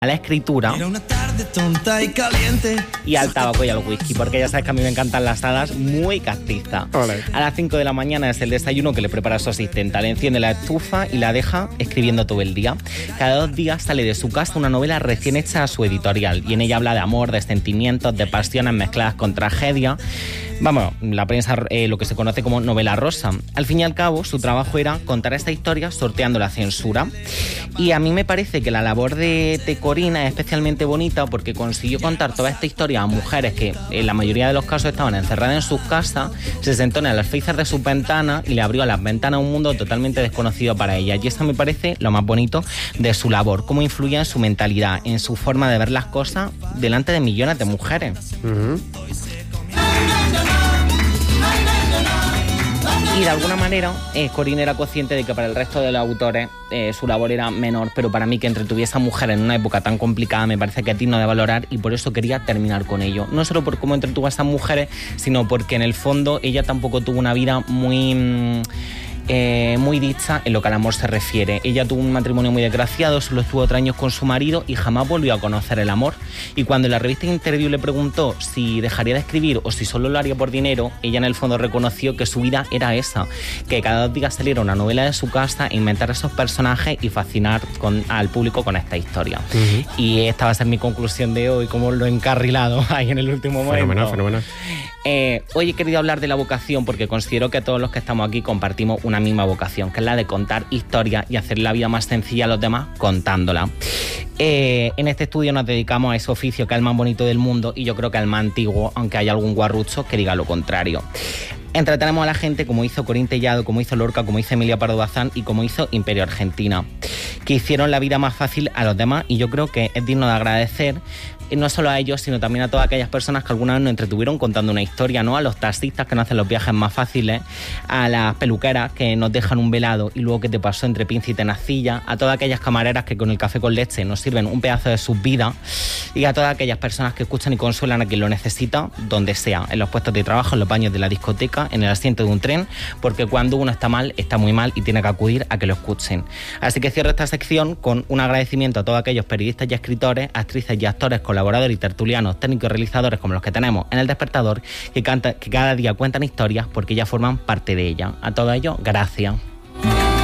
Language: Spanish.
a la escritura. Era una tarde tonta y caliente. Y al tabaco y al whisky, porque ya sabes que a mí me encantan las hadas muy castizas. Olé. A las 5 de la mañana es el desayuno que le prepara a su asistenta. Le enciende la estufa y la deja escribiendo todo el día. Cada 2 días sale de su casa una novela recién hecha a su editorial. Y en ella habla de amor, de sentimientos, de pasiones mezcladas con tragedia. Vamos, la prensa lo que se conoce como novela rosa. Al fin y al cabo, su trabajo era contar esta historia sorteando la censura. Y a mí me parece que la labor de Corina es especialmente bonita porque consiguió contar toda esta historia a mujeres que en la mayoría de los casos estaban encerradas en sus casas, se sentó en el alféizar de sus ventanas y le abrió a las ventanas a un mundo totalmente desconocido para ella. Y eso me parece lo más bonito de su labor, cómo influye en su mentalidad, en su forma de ver las cosas delante de millones de mujeres. Y de alguna manera, Corina era consciente de que para el resto de los autores su labor era menor, pero para mí que entretuviese a mujeres en una época tan complicada me parece que es digno de valorar y por eso quería terminar con ello. No solo por cómo entretuvo a esas mujeres, sino porque en el fondo ella tampoco tuvo una vida muy dicha en lo que al amor se refiere. Ella tuvo un matrimonio muy desgraciado, solo estuvo 3 años con su marido y jamás volvió a conocer el amor. Y cuando la revista Interview le preguntó si dejaría de escribir o si solo lo haría por dinero, ella en el fondo reconoció que su vida era esa, que cada 2 días saliera una novela de su casa, inventar esos personajes y fascinar al público con esta historia. Y esta va a ser mi conclusión de hoy, como lo he encarrilado ahí en el último momento. Fenomenal. Hoy he querido hablar de la vocación porque considero que todos los que estamos aquí compartimos una misma vocación, que es la de contar historias y hacer la vida más sencilla a los demás contándola. En este estudio nos dedicamos a ese oficio que es el más bonito del mundo y yo creo que es el más antiguo, aunque haya algún guarrucho que diga lo contrario. Entretenemos a la gente como hizo Corín Tellado, como hizo Lorca, como hizo Emilia Pardo Bazán y como hizo Imperio Argentina, que hicieron la vida más fácil a los demás y yo creo que es digno de agradecer no solo a ellos, sino también a todas aquellas personas que alguna vez nos entretuvieron contando una historia, ¿no? A los taxistas que nos hacen los viajes más fáciles, a las peluqueras que nos dejan un velado y luego que te pasó entre pinza y tenacilla, a todas aquellas camareras que con el café con leche nos sirven un pedazo de sus vidas y a todas aquellas personas que escuchan y consuelan a quien lo necesita, donde sea, en los puestos de trabajo, en los baños de la discoteca, en el asiento de un tren, porque cuando uno está mal, está muy mal y tiene que acudir a que lo escuchen. Así que cierro esta sección con un agradecimiento a todos aquellos periodistas y escritores, actrices y actores, colaboradores y tertulianos, técnicos y realizadores como los que tenemos en El Despertador, que cada día cuentan historias porque ya forman parte de ella. A todo ello, gracias.